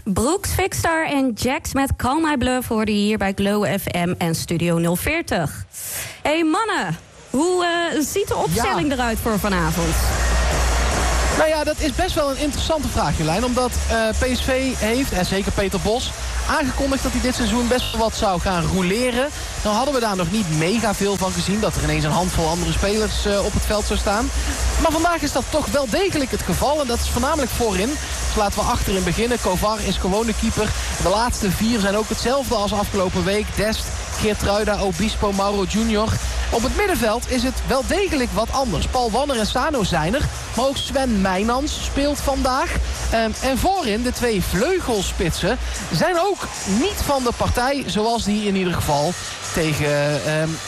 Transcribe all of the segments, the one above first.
Brooks, Fixstar en Jax met Call My Bluff hoorde je hier bij Glow FM en Studio 040. Hey mannen, hoe ziet de opstelling eruit voor vanavond? Nou ja, dat is best wel een interessante vraag, Jolijn. Omdat PSV heeft, en zeker Peter Bos, aangekondigd dat hij dit seizoen best wel wat zou gaan roleren. Dan hadden we daar nog niet mega veel van gezien. Dat er ineens een handvol andere spelers op het veld zou staan. Maar vandaag is dat toch wel degelijk het geval. En dat is voornamelijk voorin. Dus laten we achterin beginnen. Kovar is gewoon de keeper. De laatste 4 zijn ook hetzelfde als afgelopen week. Dest, Geertruida, Obispo, Mauro Junior. Op het middenveld is het wel degelijk wat anders. Paul Wanner en Sano zijn er. Maar ook Sven Meijnans speelt vandaag. En voorin de 2 vleugelspitsen zijn ook niet van de partij. Zoals die in ieder geval tegen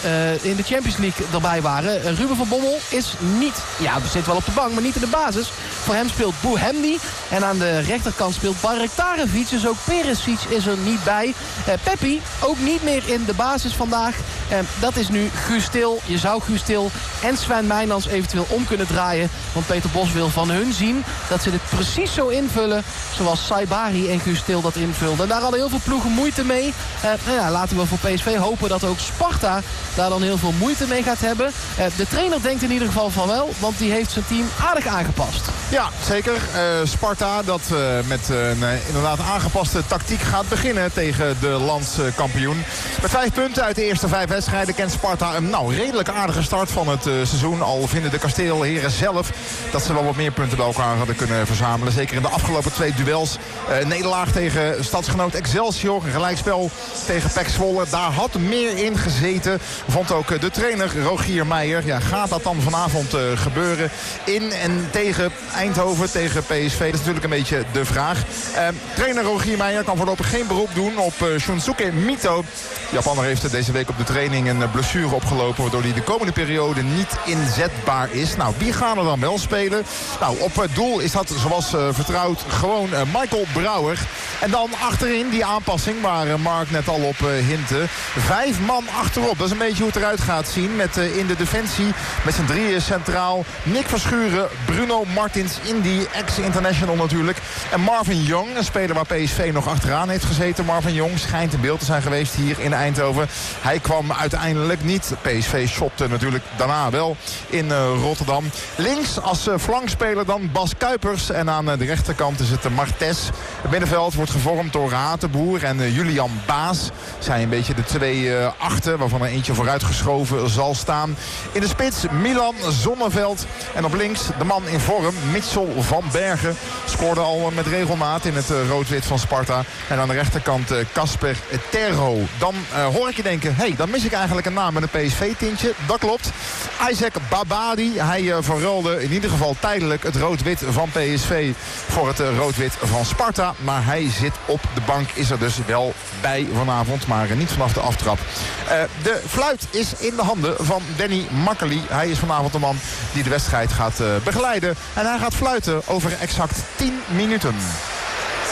in de Champions League erbij waren. Ruben van Bommel is niet, ja, zit wel op de bank, maar niet in de basis. Voor hem speelt Bouhemdi. En aan de rechterkant speelt Barek Tarevic. Dus ook Perisic is er niet bij. Peppi ook niet meer in de basis vandaag. Dat is nu Guus Til. Je zou Guus Til en Sven Meijnans eventueel om kunnen draaien. Want Peter Bos wil van hun zien dat ze dit precies zo invullen zoals Saibari en Guus Til dat invulden. En daar hadden heel veel ploegen moeite mee. Laten we voor PSV hopen dat ook Sparta daar dan heel veel moeite mee gaat hebben. De trainer denkt in ieder geval van wel, want die heeft zijn team aardig aangepast. Ja, zeker. Sparta dat met een inderdaad aangepaste tactiek gaat beginnen tegen de landskampioen. Met 5 punten uit de eerste 5 wedstrijden kent Sparta een redelijk aardige start van het seizoen. Al vinden de kasteelheren zelf dat ze wel wat meer punten bij elkaar hadden kunnen verzamelen. Zeker in de afgelopen 2 duels. Nederlaag tegen stadsgenoot Excelsior. Een gelijkspel tegen PEC Zwolle. Daar had meer in gezeten. Vond ook de trainer Rogier Meijer. Ja, gaat dat dan vanavond gebeuren in en tegen Eindhoven, tegen PSV? Dat is natuurlijk een beetje de vraag. Trainer Rogier Meijer kan voorlopig geen beroep doen op Shunsuke Mito. De Japaner heeft deze week op de training een blessure opgelopen, waardoor hij de komende periode niet inzetbaar is. Nou, wie gaan er dan wel spelen? Nou, op het doel is dat zoals vertrouwd gewoon Michael Brouwer. En dan achterin die aanpassing waar Mark net al op hintte. 5 man achterop. Dat is een beetje hoe het eruit gaat zien. Met in de defensie met z'n 3 centraal Nick Verschuren, Bruno Martins, Indy, ex-international natuurlijk. En Marvin Jong, een speler waar PSV nog achteraan heeft gezeten. Marvin Jong schijnt in beeld te zijn geweest hier in Eindhoven. Hij kwam uiteindelijk niet. PSV shopte natuurlijk daarna wel in Rotterdam. Links als flankspeler dan Bas Kuipers. En aan de rechterkant is het Martes. Het middenveld wordt gevormd door Hatenboer en Julian Baas. Zijn een beetje de 2 achter, waarvan er eentje vooruitgeschoven zal staan. In de spits Milan Zonneveld. En op links de man in vorm, Mitchell van Bergen. Scoorde al met regelmaat in het rood-wit van Sparta. En aan de rechterkant Casper Terho. Dan hoor ik je denken, dan mis ik eigenlijk een naam met een PSV-tintje. Dat klopt. Isaac Babadi. Hij verruilde in ieder geval tijdelijk het rood-wit van PSV voor het rood-wit van Sparta. Maar hij zit op de bank, is er dus wel bij vanavond, maar niet vanaf de aftrap. De fluit is in de handen van Danny Makkely. Hij is vanavond de man die de wedstrijd gaat begeleiden. En hij gaat fluiten over exact 10 minuten.